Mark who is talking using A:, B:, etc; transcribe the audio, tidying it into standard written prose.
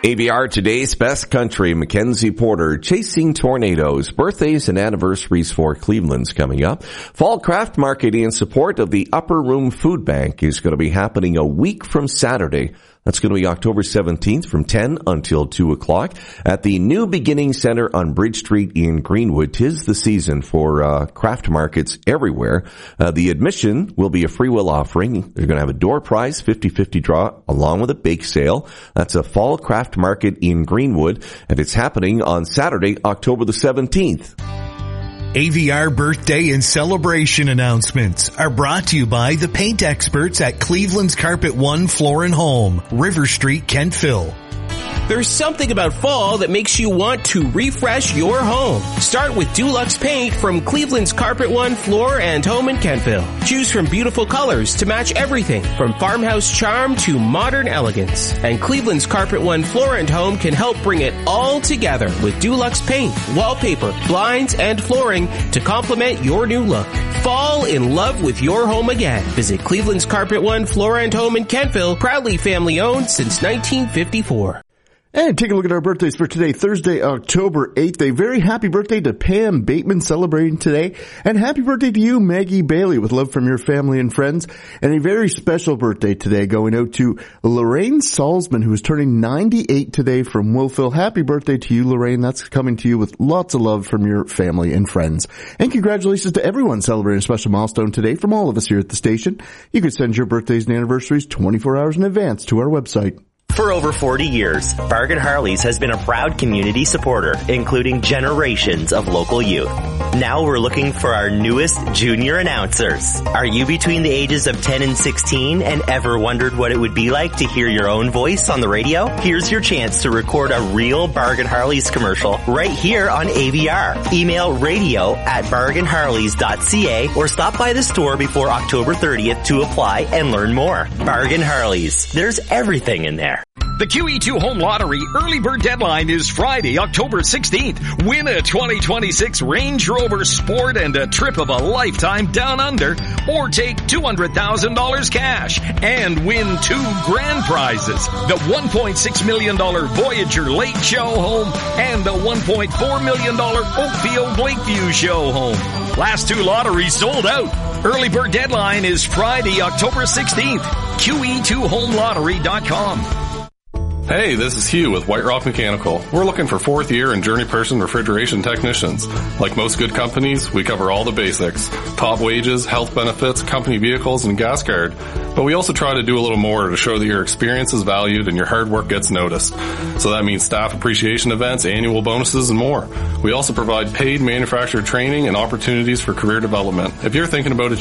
A: AVR Today's Best Country, Mackenzie Porter, Chasing Tornadoes, birthdays and anniversaries for Cleveland's coming up. Fall Craft Market in support of the Upper Room Food Bank is going to be happening a week from Saturday. That's going to be October 17th from 10 until 2 o'clock at the New Beginning Center on Bridge Street in Greenwood. 'Tis the season for craft markets everywhere. The admission will be a free will offering. They're going to have a door prize, 50-50 draw, along with a bake sale. That's a fall craft market in Greenwood, and it's happening on Saturday, October the 17th.
B: AVR birthday and celebration announcements are brought to you by the paint experts at Cleveland's Carpet One Floor and Home, River Street, Kentville.
C: There's something about fall that makes you want to refresh your home. Start with Dulux Paint from Cleveland's Carpet One Floor and Home in Kentville. Choose from beautiful colors to match everything from farmhouse charm to modern elegance. And Cleveland's Carpet One Floor and Home can help bring it all together with Dulux Paint, wallpaper, blinds, and flooring to complement your new look. Fall in love with your home again. Visit Cleveland's Carpet One Floor and Home in Kentville, proudly family owned since 1954.
D: And take a look at our birthdays for today, Thursday, October 8th. A very happy birthday to Pam Bateman celebrating today. And happy birthday to you, Maggie Bailey, with love from your family and friends. And a very special birthday today going out to Lorraine Salzman, who is turning 98 today from Wolfville. Happy birthday to you, Lorraine. That's coming to you with lots of love from your family and friends. And congratulations to everyone celebrating a special milestone today from all of us here at the station. You can send your birthdays and anniversaries 24 hours in advance to our website.
E: For over 40 years, Bargain Harleys has been a proud community supporter, including generations of local youth. Now we're looking for our newest junior announcers. Are you between the ages of 10 and 16 and ever wondered what it would be like to hear your own voice on the radio? Here's your chance to record a real Bargain Harleys commercial right here on AVR. Email radio@bargainharleys.ca or stop by the store before October 30th to apply and learn more. Bargain Harleys. There's everything in there.
F: The QE2 Home Lottery early bird deadline is Friday, October 16th. Win a 2026 Range Rover Sport and a trip of a lifetime down under, or take $200,000 cash and win 2 grand prizes. The $1.6 million Voyager Lake Show Home and the $1.4 million Oakfield Lakeview Show Home. Last 2 lotteries sold out. Early bird deadline is Friday, October 16th. QE2HomeLottery.com.
G: Hey, this is Hugh with White Rock Mechanical. We're looking for 4th year and journeyperson refrigeration technicians. Like most good companies, we cover all the basics. Top wages, health benefits, company vehicles, and gas card. But we also try to do a little more to show that your experience is valued and your hard work gets noticed. So that means staff appreciation events, annual bonuses, and more. We also provide paid manufacturer training and opportunities for career development. If you're thinking about